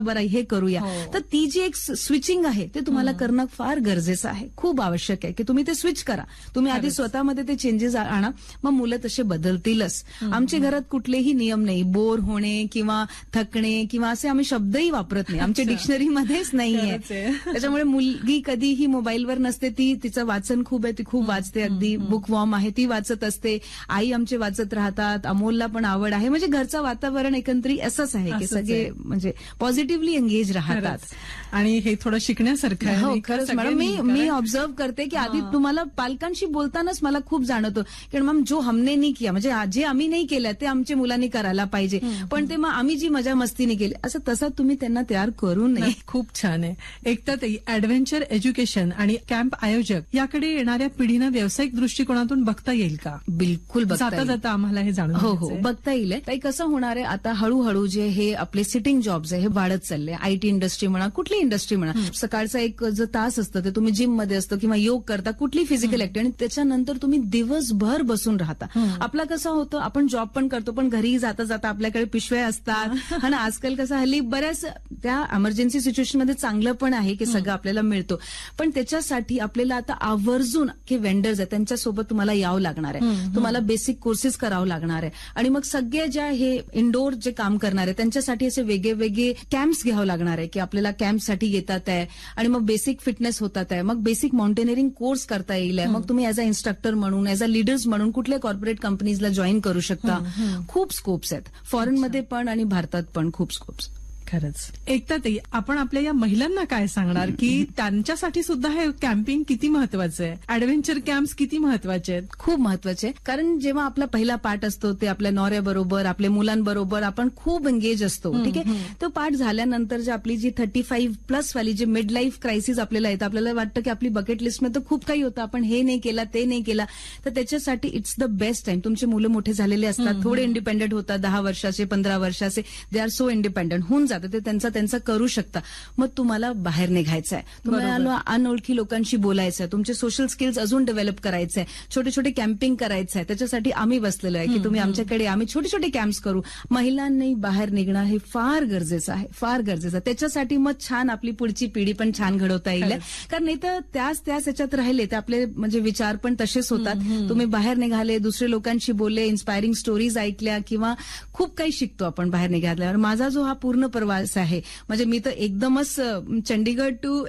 बरं हे करूया. तर ती जी एक स्विचिंग आहे ते तुम्हाला करणं फार गरजेचं आहे, खूप आवश्यक आहे की तुम्ही ते स्विच करा. तुम्ही आधी स्वतःमध्ये ते चेंजेस आणा, मग मुलं तसे बदलतीलच. आमच्या घरात कुठलेही नियम नाही, बोर होणे किंवा थकणे किंवा असे आम्ही शब्दही वापरत नाही, आमच्या डिक्शनरीमध्येच नाहीये. त्याच्यामुळे मुलगी कधीही मोबाईलवर नसते, ती तिचं वाचन खूप आहे, ती खूप वाचते, अगदी बुक वॉर्म आहे, ती वाचत असते. आई आमचे वाचत राहतात, अमोलला पण आवड आहे. म्हणजे घरचं वातावरण एकंदरीत असंच आहे की सगळे म्हणजे पॉझिटिव्हली एंगेज राहतात. आणि हे थोडं शिकण्यासारखं आहे. हो खरंच मॅडम, मी ऑब्झर्व करते की आधी तुम्हाला पालकांशी बोलतानाच मला खूप जाणवतं की मॅम जो हमने नाही किया, म्हणजे जे आम्ही नाही केलं ते आमच्या मुलांनी करायला पाहिजे, पण ते मग आम्ही जी मजा मस्तीने केली असं तसं तुम्ही त्यांना तयार करू नये. खूप छान आहे. एकतर ऍडव्हेंचर एज्युकेशन आणि कॅम्प आयोजक याकडे येणाऱ्या पिढीनं व्यावसायिक दृष्टिकोनातून बघता येईल का? बिलकुल जाता जाता आम्हाला हे जाणून हो बघता येईल. ताई कसं होणार आहे, आता हळूहळू जे हे आपले सिटिंग जॉब्स आहे हे वाढत चालले. आयटी इंडस्ट्री म्हणा, कुठली इंडस्ट्री म्हणा, सकाळचा एक जो तास असतं ते तुम्ही जिम मध्ये असतं किंवा योग करता, कुठली फिजिकल ऍक्टिव्हिटी, आणि त्याच्यानंतर तुम्ही दिवसभर बसून राहता. आपला कसं होतं, आपण जॉब पण करतो पण घरी जाता जाता आपल्याकडे पिशव्या असतात. आणि आजकाल कसं हल्ली बऱ्याच त्या इमर्जन्सी सिच्युएशन मध्ये चांगलं पण आहे की सगळं आपल्याला मिळतो, पण त्याच्यासाठी आपल्याला आता आवर्जून की वेंडर्स आहेत त्यांच्यासोबत तुम्हाला यावं लागणार आहे, तुम्हाला बेसिक कोर्सेस करावं लागणार आहे. आणि मग सगळे ज्या हे इंडोर जे काम करणार आहे त्यांच्यासाठी असे वेगळे कॅम्प्स घ्यावं लागणार आहे की आपल्याला कॅम्पसाठी येतात आहे आणि मग बेसिक फिटनेस होतात आहे, मग बेसिक माउंटेनिअरिंग कोर्स करता येईल आहे. मग तुम्ही ऍज अ इन्स्ट्रक्टर म्हणून, ऍज अ लीडर्स म्हणून कुठल्या कॉर्पोरेट कंपनीजला जॉईन करू शकता. खूप स्कोप्स आहेत, फॉरेनमध्ये पण आणि भारतात पण खूप स्कोप्स. खरंच. एकता ताई, आपण आपल्या या महिलांना काय सांगणार की त्यांच्यासाठी सुद्धा हे कॅम्पिंग किती महत्वाचं आहे, ऍडव्हेंचर कॅम्प्स किती महत्वाचे आहेत? खूप महत्वाचे आहे, कारण जेव्हा आपला पहिला पाठ असतो ते आपल्या नवऱ्याबरोबर, आपल्या मुलांबरोबर आपण खूप एंगेज असतो. ठीक आहे, तो पाठ झाल्यानंतर जे आपली जी 35+ वाली जे मिड लाईफ क्रायसिस आपल्याला येतं, आपल्याला वाटतं की आपली बकेट लिस्टमध्ये तर खूप काही होतं, आपण हे नाही केला ते नाही केला, तर त्याच्यासाठी इट्स द बेस्ट टाइम. तुमचे मुलं मोठे झालेले असतात, थोडे इंडिपेंडेंट होतात, 10 वर्षाचे 15 वर्षाचे, दे आर सो इंडिपेंडेंट होऊन जातात, ते त्यांचा करू शकता. मग तुम्हाला बाहेर निघायचं आहे, तुम्हाला अनोळखी लोकांशी बोलायचं आहे, तुमचे सोशल स्किल्स अजून डेव्हलप करायचे आहे, छोटे छोटे कॅम्पिंग करायचं आहे. त्याच्यासाठी आम्ही बसलेलो आहे की तुम्ही आमच्याकडे, आम्ही छोटे छोटे कॅम्प्स करू. महिलांनी बाहेर निघणं हे फार गरजेचं आहे, फार गरजेचं आहे. त्याच्यासाठी मग छान आपली पुढची पिढी पण छान घडवता येईल, कारण नाही तर त्याच ह्याच्यात राहिले तर आपले म्हणजे विचार पण तसेच होतात. तुम्ही बाहेर निघाले, दुसरे लोकांशी बोलले, इन्स्पायरिंग स्टोरीज ऐकल्या किंवा खूप काही शिकतो आपण बाहेर निघाल्यावर. माझा जो हा पूर्ण प्रवास आहे, म्हणजे मी तर एकदमच चंडीगड टू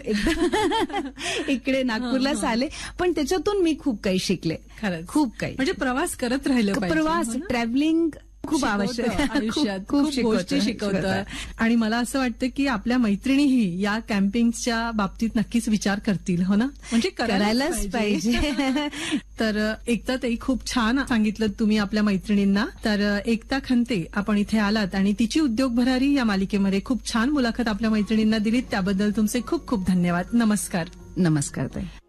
इकडे नागपूरलाच आले, पण त्याच्यातून मी खूप काही शिकले, खूप काही. म्हणजे प्रवास करत राहिलं पाहिजे. प्रवास, ट्रॅव्हलिंग खूप आवश्यक आहे आयुष्यात, खूप गोष्टी शिकवतं. आणि मला असं वाटतं की आपल्या मैत्रिणीही या कॅम्पिंगच्या बाबतीत नक्कीच विचार करतील, हो ना? म्हणजे करायलाच पाहिजे. तर एकता ताई, खूप छान सांगितलं तुम्ही आपल्या मैत्रिणींना. तर एकता खंते आपण इथे आलात आणि तिची उद्योग भरारी या मालिकेमध्ये खूप छान मुलाखत आपल्या मैत्रिणींना दिलीत, त्याबद्दल तुमचे खूप खूप धन्यवाद. नमस्कार. नमस्कार ताई.